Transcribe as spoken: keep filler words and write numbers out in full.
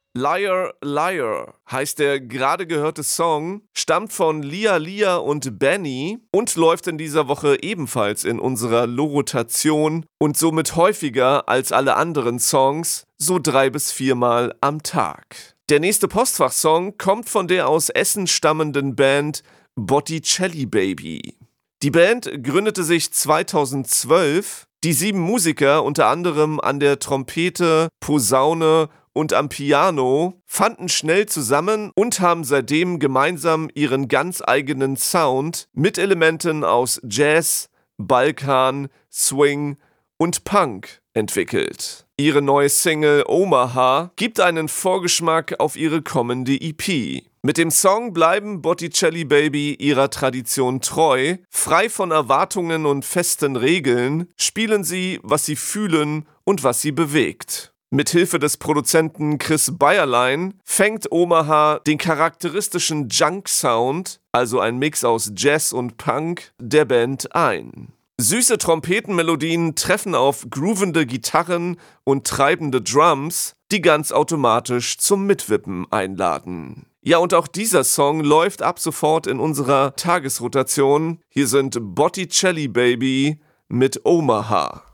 Liar, Liar heißt der gerade gehörte Song, stammt von Lia Lia und Benny und läuft in dieser Woche ebenfalls in unserer Lo-Rotation und somit häufiger als alle anderen Songs, so drei bis viermal am Tag. Der nächste Postfachsong kommt von der aus Essen stammenden Band Botticelli Baby. Die Band gründete sich zweitausendzwölf. Die sieben Musiker, unter anderem an der Trompete, Posaune und am Piano, fanden schnell zusammen und haben seitdem gemeinsam ihren ganz eigenen Sound mit Elementen aus Jazz, Balkan, Swing und Punk entwickelt. Ihre neue Single Omaha gibt einen Vorgeschmack auf ihre kommende E P. Mit dem Song bleiben Botticelli Baby ihrer Tradition treu, frei von Erwartungen und festen Regeln, spielen sie, was sie fühlen und was sie bewegt. Mithilfe des Produzenten Chris Bayerlein fängt Omaha den charakteristischen Junk-Sound, also ein Mix aus Jazz und Punk, der Band ein. Süße Trompetenmelodien treffen auf groovende Gitarren und treibende Drums, die ganz automatisch zum Mitwippen einladen. Ja, und auch dieser Song läuft ab sofort in unserer Tagesrotation. Hier sind Botticelli Baby mit Omaha.